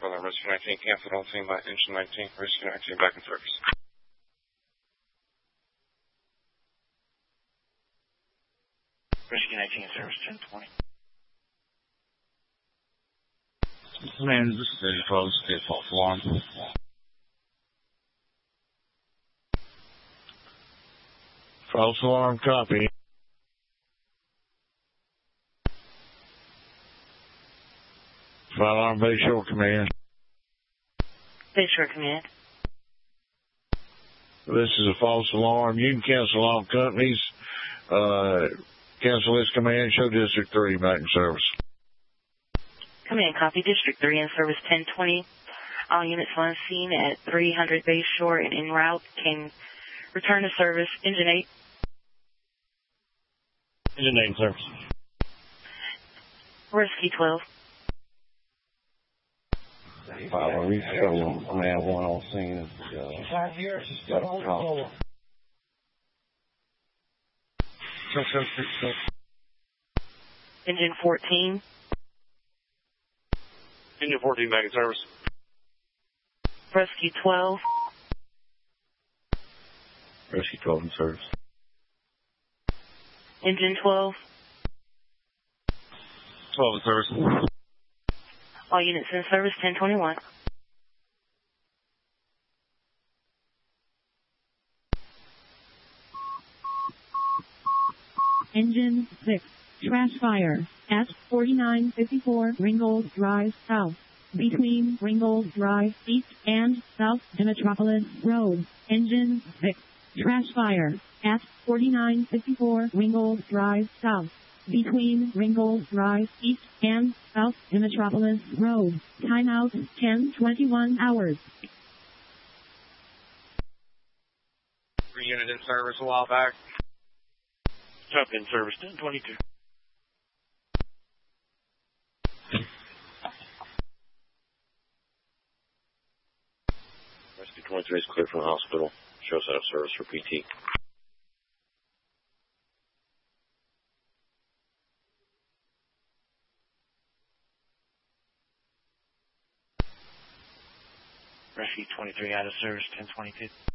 Brother, Rescue 19 canceled on scene by engine 19. Rescue 19 back in service. Rescue 19 in service, 1020. Man, this is close. It's false alarm. False alarm, copy. Fire alarm, Bay Shore Command. Bay Shore Command. This is a false alarm. You can cancel all companies. Cancel this command. Show District 3 back in service. Command, copy. District 3 in service 1020. All units on scene at 300 Bay Shore and en route can return to service. Engine 8. Engine 8 in service. Rescue 12. Follow, we show man 1 on scene. 5 years is still on the floor. Engine 14. Engine 14 back in service. Rescue 12. Rescue 12 in service. Engine 12. 12 in service. All units in service 1021. Engine 6. Trash fire at 4954 Ringgold Drive South. Between Ringgold Drive East and South Demetropolis Road. Engine 6. Trash fire at 4954 Ringgold Drive South. Between Ringgold Drive East and South Demetropolis Road. Timeout 10:21 hours. Unit in service a while back. Jump in service, 1022. Rescue 23 is cleared from the hospital. Shows out of service for PT. Rescue 23 out of service, 1022.